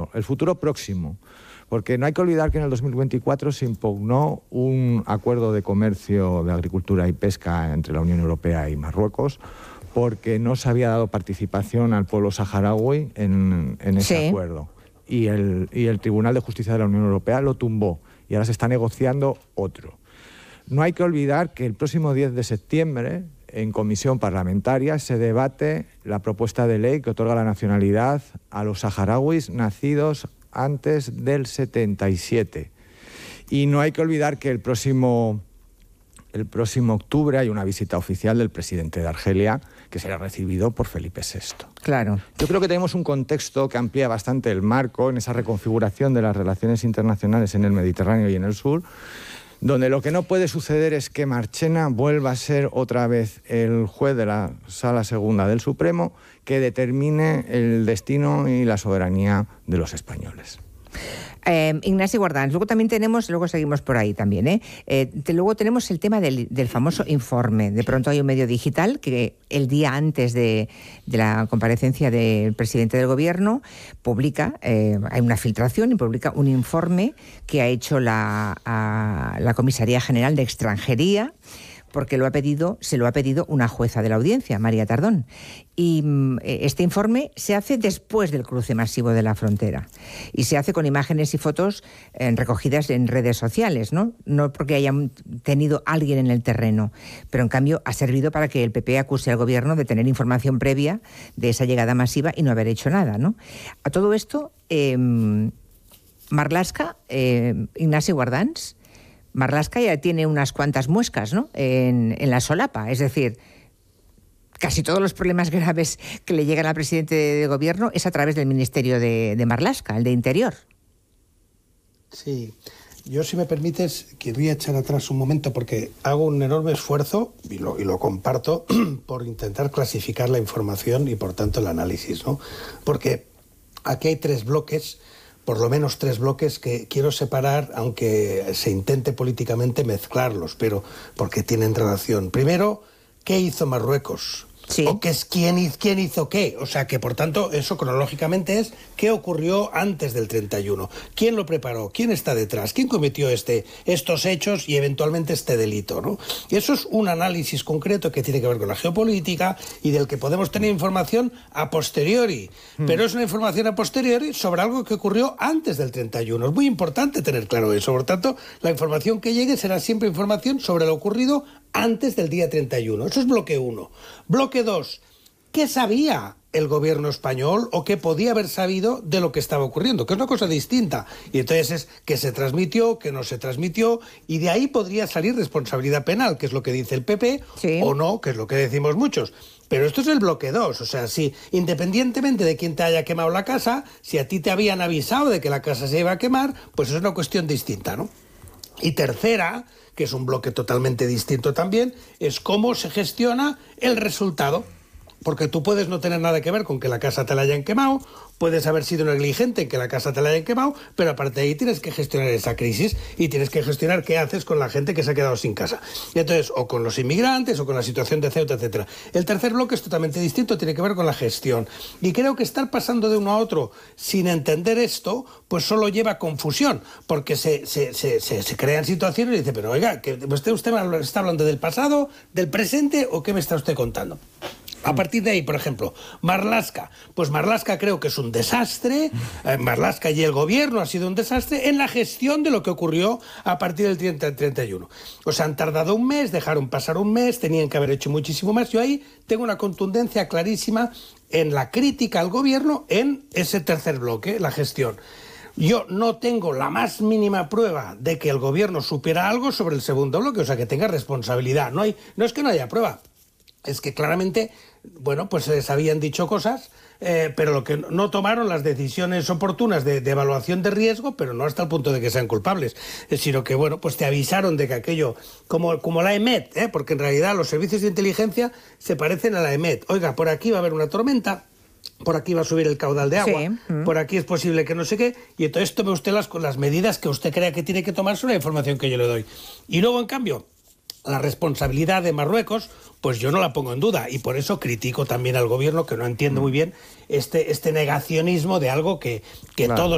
el futuro próximo. Porque no hay que olvidar que en el 2024 se impugnó un acuerdo de comercio de agricultura y pesca entre la Unión Europea y Marruecos, porque no se había dado participación al pueblo saharaui en ese acuerdo. Y el Tribunal de Justicia de la Unión Europea lo tumbó y ahora se está negociando otro. No hay que olvidar que el próximo 10 de septiembre, en comisión parlamentaria, se debate la propuesta de ley que otorga la nacionalidad a los saharauis nacidos antes del 77. Y no hay que olvidar que el próximo octubre hay una visita oficial del presidente de Argelia, que será recibido por Felipe VI. Claro. Yo creo que tenemos un contexto que amplía bastante el marco en esa reconfiguración de las relaciones internacionales en el Mediterráneo y en el sur, donde lo que no puede suceder es que Marchena vuelva a ser otra vez el juez de la Sala Segunda del Supremo que determine el destino y la soberanía de los españoles. Ignasi Guardans, luego seguimos por ahí también, luego tenemos el tema del famoso informe. De pronto hay un medio digital que el día antes de la comparecencia del presidente del gobierno publica, hay una filtración y publica un informe que ha hecho la Comisaría General de Extranjería, porque se lo ha pedido una jueza de la audiencia, María Tardón. Y este informe se hace después del cruce masivo de la frontera. Y se hace con imágenes y fotos recogidas en redes sociales, ¿no? No porque haya tenido alguien en el terreno, pero en cambio ha servido para que el PP acuse al gobierno de tener información previa de esa llegada masiva y no haber hecho nada, ¿no? A todo esto, Marlaska, Ignasi Guardans, Marlaska ya tiene unas cuantas muescas, ¿no?, en la solapa. Es decir, casi todos los problemas graves que le llegan al presidente de gobierno es a través del ministerio de Marlaska, el de Interior. Sí. Yo, si me permites, querría echar atrás un momento porque hago un enorme esfuerzo, y lo comparto, por intentar clasificar la información y, por tanto, el análisis, ¿no? Porque aquí hay tres bloques, por lo menos tres bloques que quiero separar, aunque se intente políticamente mezclarlos, pero porque tienen relación. Primero, ¿qué hizo Marruecos? Sí. O quién hizo qué. O sea, que por tanto, eso cronológicamente es qué ocurrió antes del 31. ¿Quién lo preparó? ¿Quién está detrás? ¿Quién cometió estos hechos y eventualmente este delito, ¿no? Y eso es un análisis concreto que tiene que ver con la geopolítica y del que podemos tener información a posteriori. Pero es una información a posteriori sobre algo que ocurrió antes del 31. Es muy importante tener claro eso. Por tanto, la información que llegue será siempre información sobre lo ocurrido antes del día 31. Eso es bloque 1. Bloque 2. ¿Qué sabía el gobierno español o qué podía haber sabido de lo que estaba ocurriendo? Que es una cosa distinta. Y entonces es que se transmitió, que no se transmitió, y de ahí podría salir responsabilidad penal, que es lo que dice el PP, sí, o no, que es lo que decimos muchos. Pero esto es el bloque 2, o sea, si independientemente de quién te haya quemado la casa, si a ti te habían avisado de que la casa se iba a quemar, pues es una cuestión distinta, ¿no? Y tercera, que es un bloque totalmente distinto también, es cómo se gestiona el resultado. Porque tú puedes no tener nada que ver con que la casa te la hayan quemado, puedes haber sido negligente en que la casa te la hayan quemado, pero aparte de ahí tienes que gestionar esa crisis y tienes que gestionar qué haces con la gente que se ha quedado sin casa. Y entonces, o con los inmigrantes, o con la situación de Ceuta, etcétera. El tercer bloque es totalmente distinto, tiene que ver con la gestión. Y creo que estar pasando de uno a otro sin entender esto, pues solo lleva a confusión, porque se crean situaciones y dice, pero oiga, ¿usted está hablando del pasado, del presente, o qué me está usted contando? A partir de ahí, por ejemplo, Marlaska. Pues Marlaska creo que es un desastre. Marlaska y el gobierno ha sido un desastre en la gestión de lo que ocurrió a partir del 31. O sea, han tardado un mes, dejaron pasar un mes, tenían que haber hecho muchísimo más. Yo ahí tengo una contundencia clarísima en la crítica al gobierno en ese tercer bloque, la gestión. Yo no tengo la más mínima prueba de que el gobierno supiera algo sobre el segundo bloque, o sea, que tenga responsabilidad. No es que no haya prueba. Es que claramente, bueno, pues les habían dicho cosas, pero lo que no tomaron las decisiones oportunas de evaluación de riesgo, pero no hasta el punto de que sean culpables, sino que, bueno, pues te avisaron de que aquello, como la EMET, porque en realidad los servicios de inteligencia se parecen a la EMET. Oiga, por aquí va a haber una tormenta, por aquí va a subir el caudal de agua, sí, por aquí es posible que no sé qué, y entonces tome usted las medidas que usted crea que tiene que tomar sobre la información que yo le doy. Y luego, en cambio, la responsabilidad de Marruecos, pues yo no la pongo en duda, y por eso critico también al gobierno, que no entiende muy bien este negacionismo de algo que claro, todos